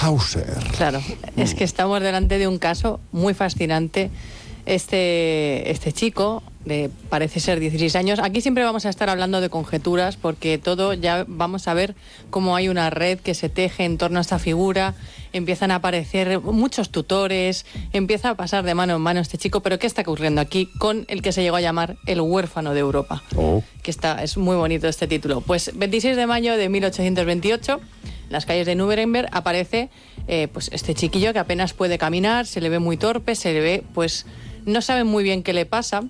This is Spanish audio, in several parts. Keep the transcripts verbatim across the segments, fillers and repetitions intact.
Hauser. Claro, mm. es que estamos delante de un caso muy fascinante. Este, este chico, de, parece ser dieciséis años, aquí siempre vamos a estar hablando de conjeturas porque todo ya vamos a ver cómo hay una red que se teje en torno a esta figura, empiezan a aparecer muchos tutores, empieza a pasar de mano en mano este chico, pero ¿qué está ocurriendo aquí con el que se llegó a llamar el huérfano de Europa? Oh. Que está, es muy bonito este título. Pues veintiséis de mayo de mil ochocientos veintiocho, en las calles de Nuremberg aparece eh, pues este chiquillo que apenas puede caminar, se le ve muy torpe, se le ve pues... no saben muy bien qué le pasa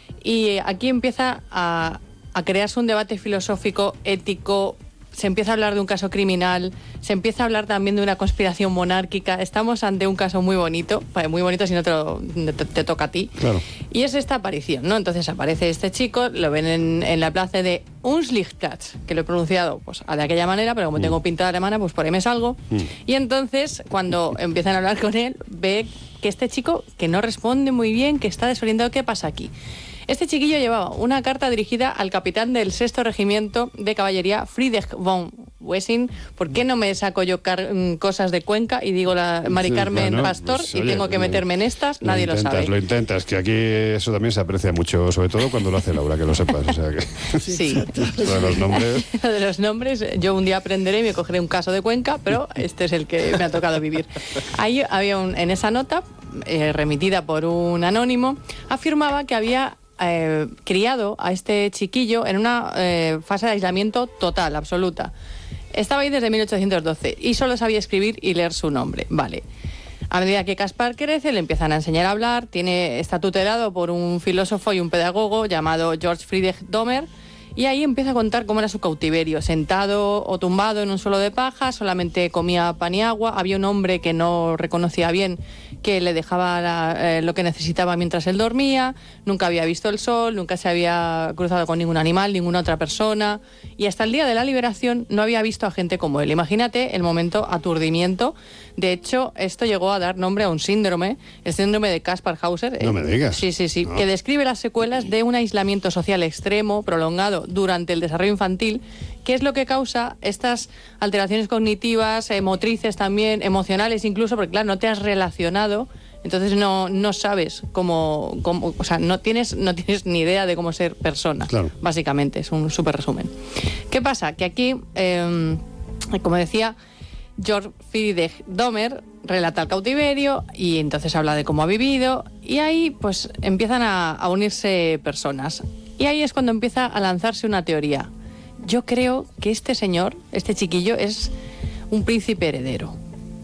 y aquí empieza a, a crearse un debate filosófico, ético, se empieza a hablar de un caso criminal, se empieza a hablar también de una conspiración monárquica. Estamos ante un caso muy bonito, muy bonito si no te, lo, te, te toca a ti. Claro. Y es esta aparición, ¿no? Entonces aparece este chico, lo ven en, en la plaza de Unschlichtplatz, que lo he pronunciado pues de aquella manera, pero como mm. tengo pintada alemana, pues por ahí me salgo. Mm. Y entonces, cuando empiezan a hablar con él, ve que este chico, que no responde muy bien, que está desorientado, ¿qué pasa aquí? Este chiquillo llevaba una carta dirigida al capitán del sexto regimiento de caballería, Friedrich von Wessing. ¿Por qué no me saco yo car- cosas de Cuenca y digo la Mari Carmen sí, bueno, Pastor pues, y oye, tengo que meterme en estas? Lo Nadie intentas, lo sabe. Lo intentas, que aquí eso también se aprecia mucho, sobre todo cuando lo hace Laura, que lo sepas. O sea que... Sí. Lo de los nombres... Lo de los nombres, yo un día aprenderé y me cogeré un caso de Cuenca, pero este es el que me ha tocado vivir. Ahí había un, en esa nota, eh, remitida por un anónimo, afirmaba que había... Eh, criado a este chiquillo en una eh, fase de aislamiento total, absoluta. Estaba ahí desde mil ochocientos doce y solo sabía escribir y leer su nombre. Vale. A medida que Caspar crece, le empiezan a enseñar a hablar. Tiene, está tutelado por un filósofo y un pedagogo llamado George Friedrich Dahmer. Y ahí empieza a contar cómo era su cautiverio, sentado o tumbado en un suelo de paja, solamente comía pan y agua, había un hombre que no reconocía bien, que le dejaba la, eh, lo que necesitaba mientras él dormía, nunca había visto el sol, nunca se había cruzado con ningún animal, ninguna otra persona, y hasta el día de la liberación no había visto a gente como él. Imagínate el momento aturdimiento. De hecho, esto llegó a dar nombre a un síndrome, el síndrome de Kaspar-Hauser. No me digas. Sí, sí, sí, no. que describe las secuelas de un aislamiento social extremo, prolongado durante el desarrollo infantil, que es lo que causa estas alteraciones cognitivas, eh, motrices también, emocionales incluso, porque claro, no te has relacionado, entonces no, no sabes cómo, cómo, o sea, no tienes, no tienes ni idea de cómo ser persona, claro. Básicamente, es un súper resumen. ¿Qué pasa? Que aquí, eh, como decía, George Friedrich Dahmer relata el cautiverio y entonces habla de cómo ha vivido y ahí pues empiezan a, a unirse personas. Y ahí es cuando empieza a lanzarse una teoría. Yo creo que este señor, este chiquillo, es un príncipe heredero.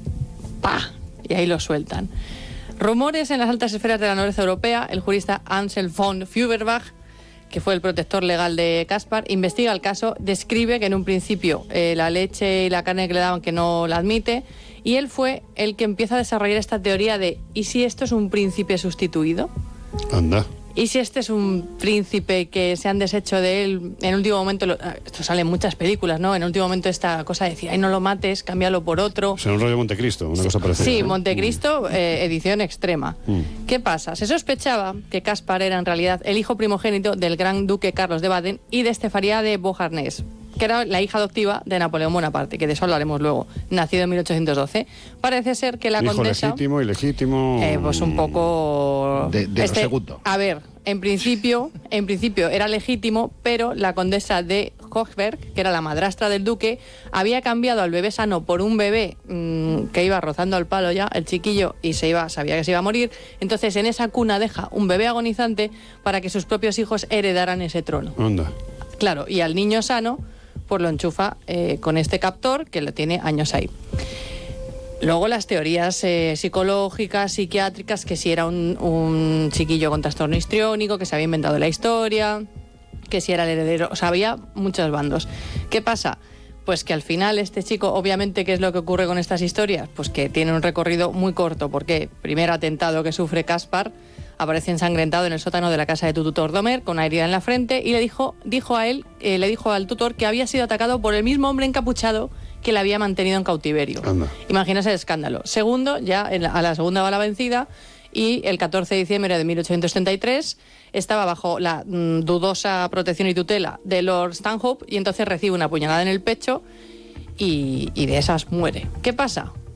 ¡Pah! Y ahí lo sueltan. Rumores en las altas esferas de la nobleza europea. El jurista Ansel von Feuerbach, que fue el protector legal de Caspar, investiga el caso, describe que en un principio eh, la leche y la carne que le daban que no la admite, y él fue el que empieza a desarrollar esta teoría de ¿y si esto es un príncipe sustituido? Anda. ¿Y si este es un príncipe que se han deshecho de él? En último momento, lo, esto sale en muchas películas, ¿no? En último momento esta cosa de decir, ay, no lo mates, cámbialo por otro. O sea, un rollo Montecristo, una cosa parecida. Sí, ¿no? Montecristo, mm. eh, edición extrema. Mm. ¿Qué pasa? Se sospechaba que Caspar era en realidad el hijo primogénito del gran duque Carlos de Baden y de Estefanía de Beauharnais, que era la hija adoptiva de Napoleón Bonaparte, que de eso hablaremos luego, nacido en mil ochocientos doce. Parece ser que la hijo condesa... legítimo, ilegítimo... Eh, pues un poco... De, de este, lo segundo. A ver, en principio, en principio era legítimo, pero la condesa de Hochberg, que era la madrastra del duque, había cambiado al bebé sano por un bebé mmm, que iba rozando al palo ya, el chiquillo, y se iba, sabía que se iba a morir. Entonces en esa cuna deja un bebé agonizante para que sus propios hijos heredaran ese trono. Anda. Claro, y al niño sano pues lo enchufa eh, con este captor que lo tiene años ahí. Luego las teorías eh, psicológicas, psiquiátricas, que si era un, un chiquillo con trastorno histriónico, que se había inventado la historia, que si era el heredero, o sea, había muchos bandos. ¿Qué pasa? Pues que al final este chico, obviamente, ¿qué es lo que ocurre con estas historias? Pues que tiene un recorrido muy corto, porque primer atentado que sufre Caspar, aparece ensangrentado en el sótano de la casa de tu tutor Dahmer, con una herida en la frente, y le dijo, dijo a él, eh, le dijo al tutor que había sido atacado por el mismo hombre encapuchado que le había mantenido en cautiverio. Anda. Imagínese el escándalo. Segundo, ya en la, a la segunda bala vencida, y el catorce de diciembre de mil ochocientos treinta y tres estaba bajo la mmm, dudosa protección y tutela de Lord Stanhope, y entonces recibe una puñalada en el pecho y, y de esas muere. ¿Qué pasa?